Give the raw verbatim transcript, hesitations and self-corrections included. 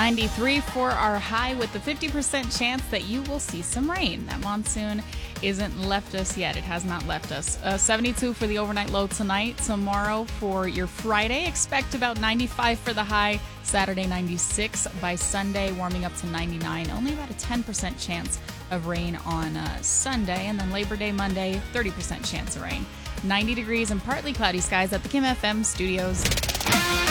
ninety-three for our high with the fifty percent chance that you will see some rain. That monsoon isn't left us yet. It has not left us. Uh, seventy-two for the overnight low tonight. Tomorrow for your Friday, expect about ninety-five for the high. Saturday, ninety-six. By Sunday, warming up to ninety-nine. Only about a ten percent chance of rain on uh, Sunday. And then Labor Day, Monday, thirty percent chance of rain. ninety degrees and partly cloudy skies at the Kim F M studios.